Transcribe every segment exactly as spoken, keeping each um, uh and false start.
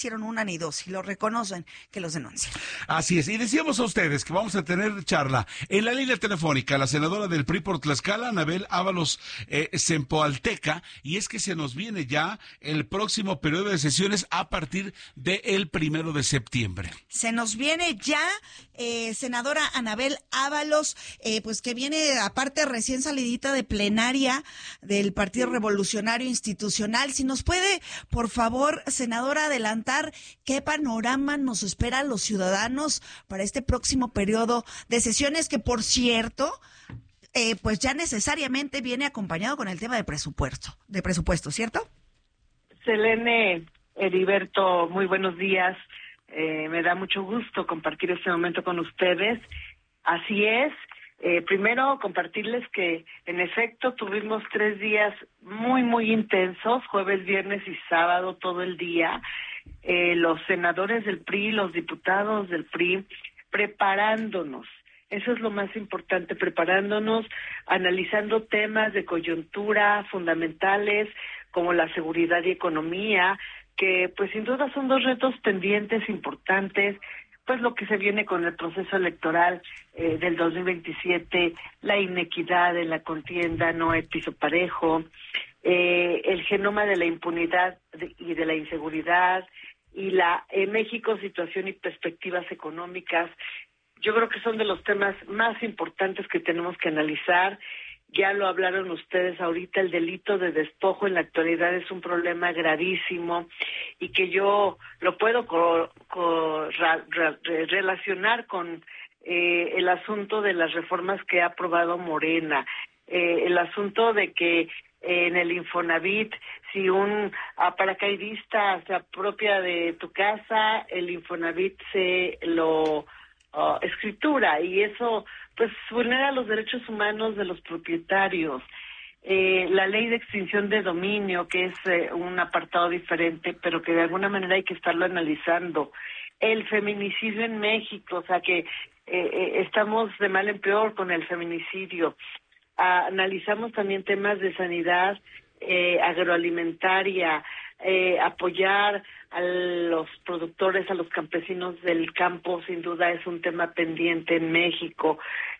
hicieron una ni dos, y lo reconocen, que los denuncian. Así es, y decíamos a ustedes que vamos a tener charla en la línea telefónica, la senadora del P R I por Tlaxcala, Anabel Ábalos eh, Sempoalteca, y es que se nos viene ya el próximo periodo de sesiones a partir del primero de septiembre. Se nos viene ya, eh, senadora Anabel Ábalos, eh, pues que viene aparte recién salidita de plenaria del Partido Revolucionario Institucional. Si nos puede, por favor, senadora, adelantar qué panorama nos espera a los ciudadanos para este próximo periodo de sesiones, que por cierto, eh, pues ya necesariamente viene acompañado con el tema de presupuesto, de presupuesto, ¿cierto? Selene, Heriberto, muy buenos días. Eh, me da mucho gusto compartir este momento con ustedes. Así es. Eh, primero, compartirles que, en efecto, tuvimos tres días muy, muy intensos, jueves, viernes y sábado, todo el día. Eh, los senadores del P R I, los diputados del P R I, preparándonos. Eso es lo más importante, preparándonos, analizando temas de coyuntura fundamentales como la seguridad y economía, que pues sin duda son dos retos pendientes importantes, pues lo que se viene con el proceso electoral eh, del dos mil veintisiete, la inequidad en la contienda, no hay piso parejo, eh, el genoma de la impunidad de, y de la inseguridad, y la en México situación y perspectivas económicas. Yo creo que son de los temas más importantes que tenemos que analizar. Ya lo hablaron ustedes ahorita, el delito de despojo en la actualidad es un problema gravísimo y que yo lo puedo co- co- ra- ra- relacionar con eh, el asunto de las reformas que ha aprobado Morena, eh, el asunto de que eh, en el Infonavit, si un ah, paracaidista se apropia de tu casa, el Infonavit se lo uh, escritura, y eso pues vulnera los derechos humanos de los propietarios. Eh, la ley de extinción de dominio, que es eh, un apartado diferente, pero que de alguna manera hay que estarlo analizando. El feminicidio en México, o sea que eh, eh, estamos de mal en peor con el feminicidio. Ah, analizamos también temas de sanidad eh, agroalimentaria, eh, apoyar a los productores, a los campesinos del campo, sin duda es un tema pendiente en México.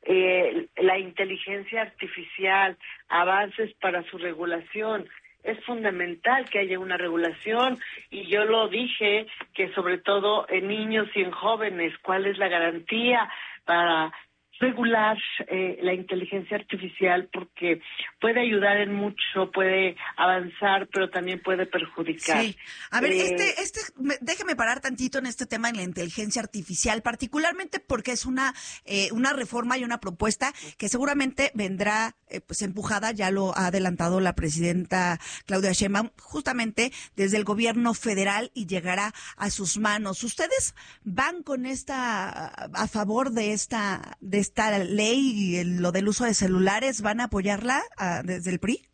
Eh, la inteligencia artificial, avances para su regulación. Es fundamental que haya una regulación, y yo lo dije, que sobre todo en niños y en jóvenes, ¿cuál es la garantía para regular eh, la inteligencia artificial? Porque puede ayudar en mucho, puede avanzar, pero también puede perjudicar. Sí. A ver, Eh, este, este, me- déjeme parar tantito en este tema de la inteligencia artificial, particularmente porque es una, eh, una reforma y una propuesta que seguramente vendrá, eh, pues empujada, ya lo ha adelantado la presidenta Claudia Sheinbaum, justamente desde el gobierno federal, y llegará a sus manos. ¿Ustedes van con esta, a favor de esta, de esta ley y el- lo del uso de celulares? ¿Van a apoyarla ah, desde el P R I?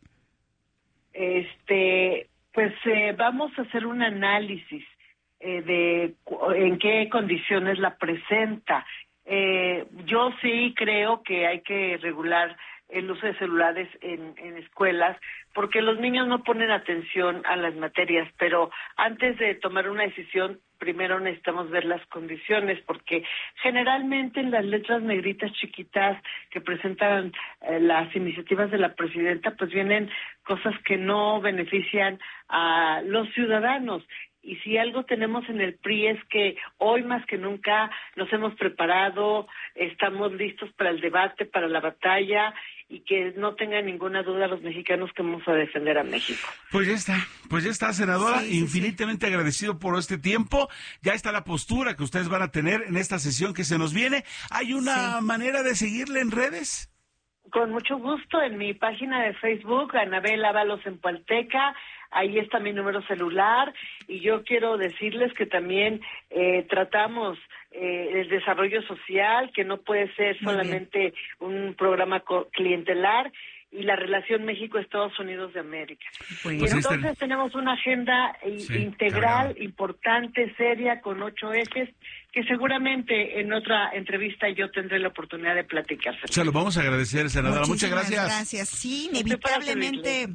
Este, pues eh, vamos a hacer un análisis eh, de cu- en qué condiciones la presenta. Eh, yo sí creo que hay que regular el uso de celulares en, en escuelas, porque los niños no ponen atención a las materias, pero antes de tomar una decisión, primero necesitamos ver las condiciones, porque generalmente en las letras negritas chiquitas que presentan eh, las iniciativas de la presidenta, pues vienen cosas que no benefician a los ciudadanos. Y si algo tenemos en el P R I es que hoy más que nunca nos hemos preparado, estamos listos para el debate, para la batalla, y que no tengan ninguna duda los mexicanos que vamos a defender a México. Pues ya está, pues ya está, senadora, Sí, sí, infinitamente agradecido por este tiempo. Ya está la postura que ustedes van a tener en esta sesión que se nos viene. ¿Hay una Sí. manera de seguirle en redes? Con mucho gusto, en mi página de Facebook, Anabel Ábalos Sempoalteca, ahí está mi número celular, y yo quiero decirles que también eh, tratamos eh, el desarrollo social, que no puede ser Muy solamente un programa co- clientelar, y la relación México-Estados Unidos de América. Bueno. Y Pues entonces este- tenemos una agenda i- Sí, integral, cargada. importante, seria, con ocho ejes, que seguramente en otra entrevista yo tendré la oportunidad de platicar. Se lo vamos a agradecer, senadora. Muchas Muchísimas gracias. gracias. Sí, Estoy para inevitablemente, servirle.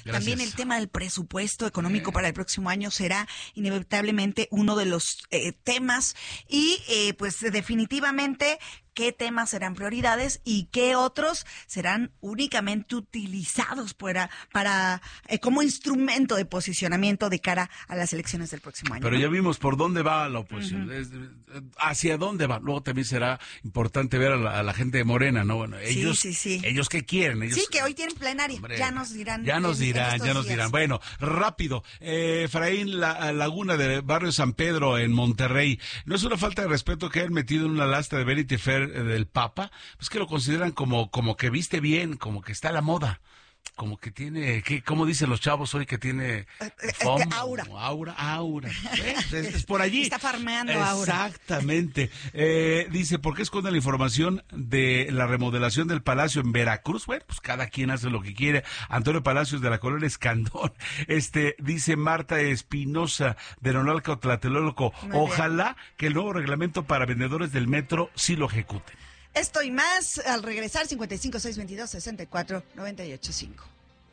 Gracias. También el tema del presupuesto económico eh. para el próximo año será inevitablemente uno de los eh, temas y eh, pues definitivamente qué temas serán prioridades y qué otros serán únicamente utilizados para, para eh, como instrumento de posicionamiento de cara a las elecciones del próximo año. Pero ¿no? ya vimos por dónde va la oposición, uh-huh. es, hacia dónde va. Luego también será importante ver a la, a la gente de Morena, ¿no? Bueno, ellos, sí, sí, sí. ellos qué quieren. Ellos, sí, que hoy tienen plenaria. Hombre, ya nos dirán. Ya nos en, dirán, en ya nos días. dirán. Bueno, rápido. Eh, Efraín la, Laguna del barrio San Pedro en Monterrey. ¿No es una falta de respeto que hayan metido en una lasta de Vanity Fair eh, del Papa? Pues que lo consideran como, como que viste bien, como que está a la moda. Como que tiene, ¿qué, ¿cómo dicen los chavos hoy que tiene? Fomo, aura. Aura, aura. ¿Eh? Es, es por allí. Está farmeando aura. Exactamente. Eh, dice, ¿por qué esconde la información de la remodelación del Palacio en Veracruz? Bueno, pues cada quien hace lo que quiere. Antonio Palacios de la Colonia Escandón. Este, dice Marta Espinosa de Nonalca, Tlatelolco. Ojalá que el nuevo reglamento para vendedores del metro sí lo ejecuten. Esto y más al regresar, cincuenta y cinco, seiscientos veintidós, sesenta y cuatro, noventa y ocho, cinco.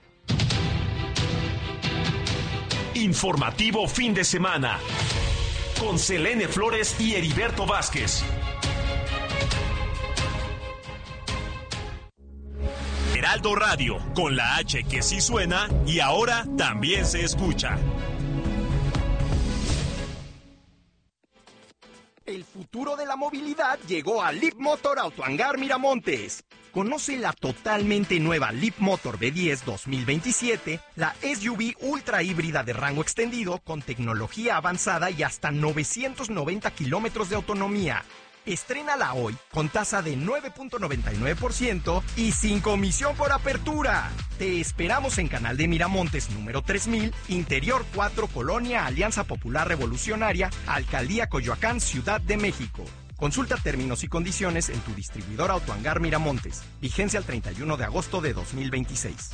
Informativo fin de semana con Selene Flores y Heriberto Vázquez. Heraldo Radio, con la H que sí suena y ahora también se escucha. El futuro de la movilidad llegó a Leap Motor Autohangar Miramontes. Conoce la totalmente nueva Leap Motor B diez dos mil veintisiete, la S U V ultra híbrida de rango extendido con tecnología avanzada y hasta novecientos noventa kilómetros de autonomía. Estrénala hoy con tasa de nueve punto noventa y nueve por ciento y sin comisión por apertura. Te esperamos en Canal de Miramontes número tres mil, Interior cuatro, Colonia Alianza Popular Revolucionaria, Alcaldía Coyoacán, Ciudad de México. Consulta términos y condiciones en tu distribuidor Autohangar Miramontes. Vigencia el treinta y uno de agosto de dos mil veintiséis.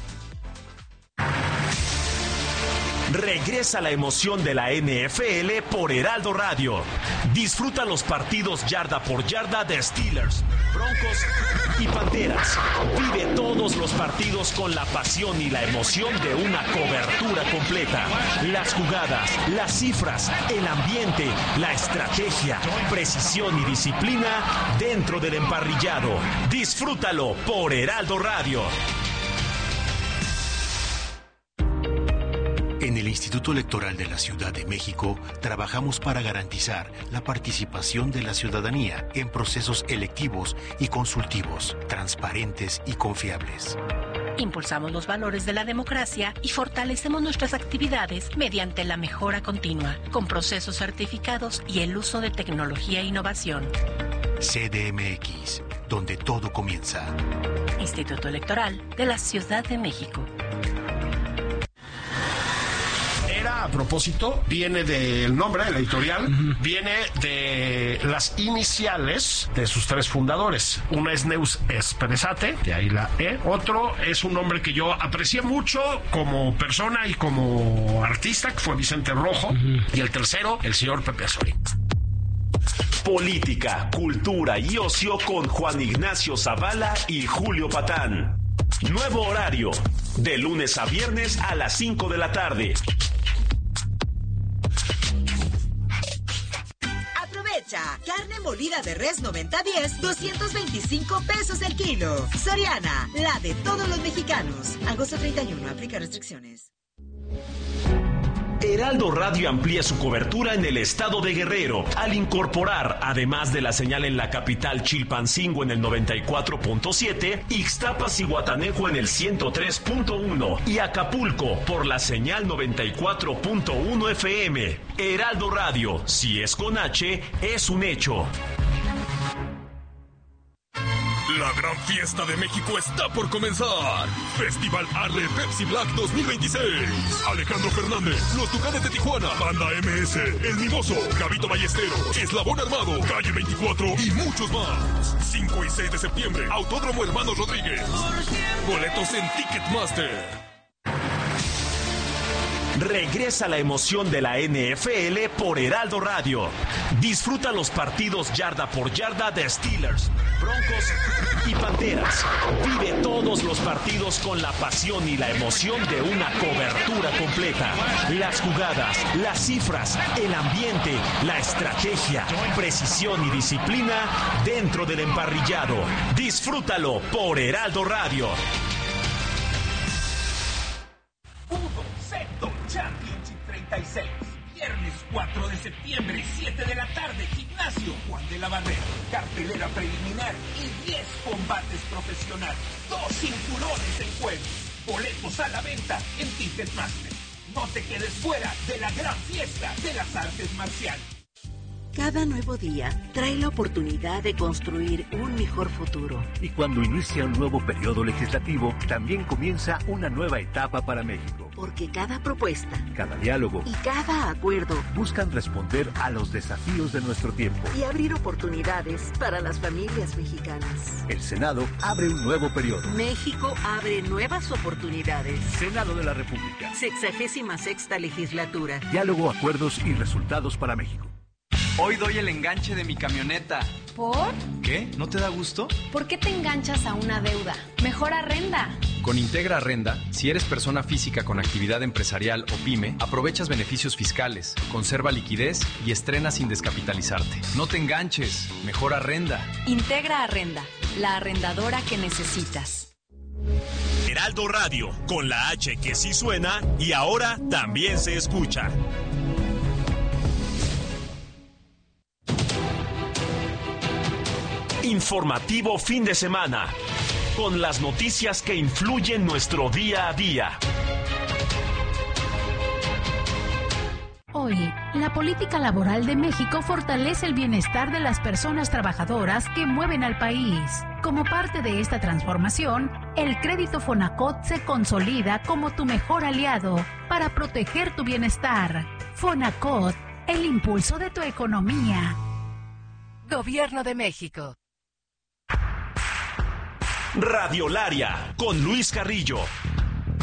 Regresa la emoción de la N F L por Heraldo Radio. Disfruta los partidos yarda por yarda de Steelers, Broncos y Panteras. Vive todos los partidos con la pasión y la emoción de una cobertura completa. Las jugadas, las cifras, el ambiente, la estrategia, precisión y disciplina dentro del emparrillado. Disfrútalo por Heraldo Radio. En el Instituto Electoral de la Ciudad de México trabajamos para garantizar la participación de la ciudadanía en procesos electivos y consultivos, transparentes y confiables. Impulsamos los valores de la democracia y fortalecemos nuestras actividades mediante la mejora continua, con procesos certificados y el uso de tecnología e innovación. C D M X, donde todo comienza. Instituto Electoral de la Ciudad de México. A propósito, viene del nombre, el editorial, uh-huh. viene de las iniciales de sus tres fundadores. Una es Neus Esperezate, de ahí la E. Otro es un hombre que yo aprecié mucho como persona y como artista, que fue Vicente Rojo. Uh-huh. Y el tercero, el señor Pepe Azorín. Política, cultura y ocio con Juan Ignacio Zavala y Julio Patán. Nuevo horario, de lunes a viernes a las cinco de la tarde. Carne molida de res noventa diez, doscientos veinticinco pesos el kilo. Soriana, la de todos los mexicanos. Agosto treinta y uno, aplica restricciones. Heraldo Radio amplía su cobertura en el estado de Guerrero al incorporar, además de la señal en la capital Chilpancingo en el noventa y cuatro punto siete, Ixtapas y Guatanejo en el ciento tres punto uno y Acapulco por la señal noventa y cuatro punto uno F M. Heraldo Radio, si es con H, es un hecho. La gran fiesta de México está por comenzar. Festival Arde Pepsi Black dos mil veintiséis. Alejandro Fernández, Los Tucanes de Tijuana, Banda M S, El Mimoso, Gabito Ballesteros, Eslabón Armado, Calle veinticuatro y muchos más. cinco y seis de septiembre, Autódromo Hermanos Rodríguez. Boletos en Ticketmaster. Regresa la emoción de la N F L por Heraldo Radio. Disfruta los partidos yarda por yarda de Steelers, Broncos y Panteras. Vive todos los partidos con la pasión y la emoción de una cobertura completa. Las jugadas, las cifras, el ambiente, la estrategia, precisión y disciplina dentro del emparrillado. Disfrútalo por Heraldo Radio. Fútbol Sector Championship treinta y seis. Viernes cuatro de septiembre, siete de la tarde, Gimnasio Juan de la Barrera. Cartelera preliminar y diez combates profesionales. Dos cinturones en juego. Boletos a la venta en Ticketmaster. No te quedes fuera de la gran fiesta de las artes marciales. Cada nuevo día trae la oportunidad de construir un mejor futuro. Y cuando inicia un nuevo periodo legislativo, también comienza una nueva etapa para México. Porque cada propuesta, cada diálogo y cada acuerdo buscan responder a los desafíos de nuestro tiempo y abrir oportunidades para las familias mexicanas. El Senado abre un nuevo periodo. México abre nuevas oportunidades. Senado de la República. Sexagésima sexta legislatura. Diálogo, acuerdos y resultados para México. Hoy doy el enganche de mi camioneta. ¿Por? ¿Qué? ¿No te da gusto? ¿Por qué te enganchas a una deuda? Mejor arrenda. Con Integra Arrenda, si eres persona física con actividad empresarial o pyme, aprovechas beneficios fiscales, conserva liquidez y estrena sin descapitalizarte. No te enganches, mejor arrenda. Integra Arrenda, la arrendadora que necesitas. Heraldo Radio, con la H que sí suena y ahora también se escucha. Informativo fin de semana, con las noticias que influyen nuestro día a día. Hoy, la política laboral de México fortalece el bienestar de las personas trabajadoras que mueven al país. Como parte de esta transformación, el crédito Fonacot se consolida como tu mejor aliado para proteger tu bienestar. Fonacot, el impulso de tu economía. Gobierno de México. Radiolaria, con Luis Carrillo,